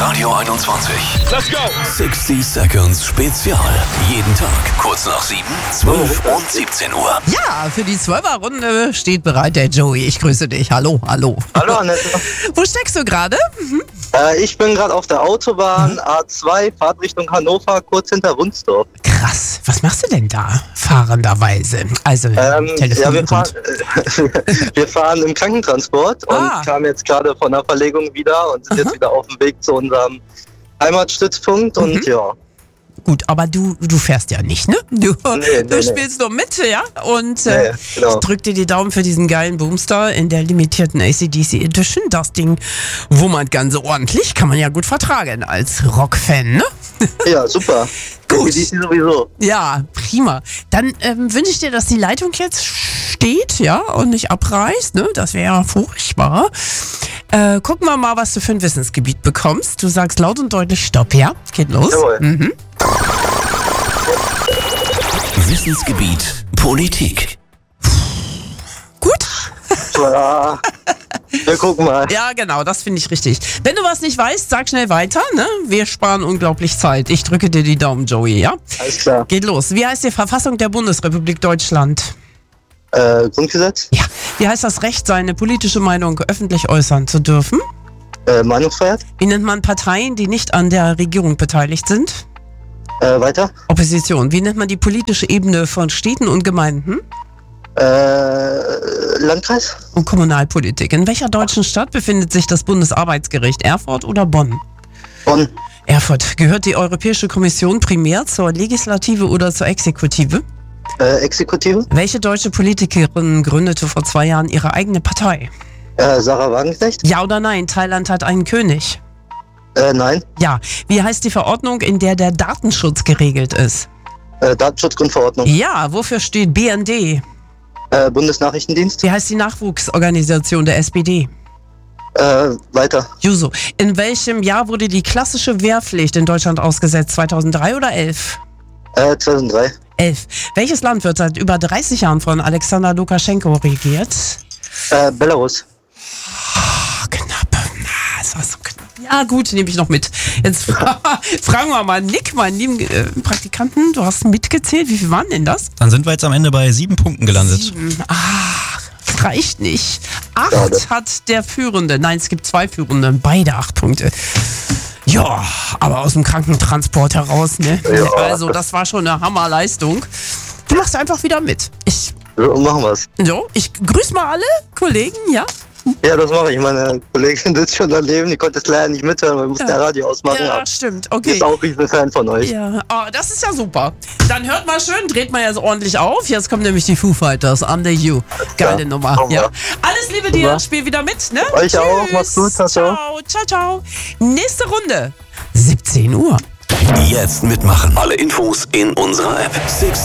Radio 21. Let's go! 60 Seconds Spezial. Jeden Tag kurz nach 7, 12 und 17 Uhr. Ja, für die 12er-Runde steht bereit der Joey. Ich grüße dich. Hallo. Hallo Annette. Wo steckst du gerade? Ich bin gerade auf der Autobahn A2, Fahrtrichtung Hannover, kurz hinter Wunsdorf. Krass. Was machst du denn da fahrenderweise? Also, Ja, wir fahren im Krankentransport und kamen jetzt gerade von der Verlegung wieder und sind jetzt wieder auf dem Weg zu unserem Heimatstützpunkt und ja. Gut, aber du fährst ja nicht, ne? Du spielst nur mit, ja? Und genau. Ich drück dir die Daumen für diesen geilen Boomstar in der limitierten AC/DC Edition. Das Ding wummert ganz ordentlich, kann man ja gut vertragen als Rockfan, ne? Ja, super. Gut. AC/DC sowieso. Ja, prima. Dann wünsche ich dir, dass die Leitung jetzt steht, ja, und nicht abreißt, ne? Das wäre ja furchtbar. Gucken wir mal, was du für ein Wissensgebiet bekommst. Du sagst laut und deutlich Stopp, ja? Geht los. Jawohl. Wissensgebiet Politik. Gut. Ja, wir gucken mal. Ja, genau, das finde ich richtig. Wenn du was nicht weißt, sag schnell weiter, ne? Wir sparen unglaublich Zeit. Ich drücke dir die Daumen, Joey, ja? Alles klar. Geht los. Wie heißt die Verfassung der Bundesrepublik Deutschland? Grundgesetz? Ja. Wie heißt das Recht, seine politische Meinung öffentlich äußern zu dürfen? Meinungsfreiheit? Wie nennt man Parteien, die nicht an der Regierung beteiligt sind? Weiter? Opposition. Wie nennt man die politische Ebene von Städten und Gemeinden? Landkreis? Und Kommunalpolitik. In welcher deutschen Stadt befindet sich das Bundesarbeitsgericht? Erfurt oder Bonn? Bonn. Erfurt. Gehört die Europäische Kommission primär zur Legislative oder zur Exekutive? Exekutive? Welche deutsche Politikerin gründete vor 2 Jahren ihre eigene Partei? Sarah Wagenknecht? Ja oder nein? Thailand hat einen König. Nein. Ja. Wie heißt die Verordnung, in der der Datenschutz geregelt ist? Datenschutzgrundverordnung. Ja. Wofür steht BND? Bundesnachrichtendienst? Wie heißt die Nachwuchsorganisation der SPD? Weiter. Juso. In welchem Jahr wurde die klassische Wehrpflicht in Deutschland ausgesetzt? 2003 oder 11? 2003. 11. Welches Land wird seit über 30 Jahren von Alexander Lukaschenko regiert? Belarus. Knapp. Es war so knapp. Ja gut, nehme ich noch mit. Jetzt fragen wir mal Nick, meinen lieben Praktikanten. Du hast mitgezählt. Wie viel waren denn das? Dann sind wir jetzt am Ende bei 7 Punkten gelandet. 7. Das reicht nicht. 8 hat der Führende. Nein, es gibt 2 Führende. Beide 8 Punkte. Ja, aber aus dem Krankentransport heraus, ne? Ja. Also, das war schon eine Hammerleistung. Du machst einfach wieder mit. Machen wir's. Ich grüße mal alle Kollegen, ja? Ja, das mache ich. Meine Kollegin sitzt schon daneben, die konnte es leider nicht mithören, weil wir mussten der Radio ausmachen. Ja, aber stimmt. die Okay. ist auch ein Fan von euch. Ja, das ist ja super. Dann hört mal schön, dreht mal jetzt ordentlich auf. Jetzt kommen nämlich die Foo Fighters, Under You. Geile Nummer. Machen wir. Ja. Alles Liebe dir, spiel wieder mit, ne? Euch Tschüss. auch, macht's gut, ciao, ciao. Ciao, ciao. Nächste Runde, 17 Uhr. Jetzt mitmachen. Alle Infos in unserer App. 60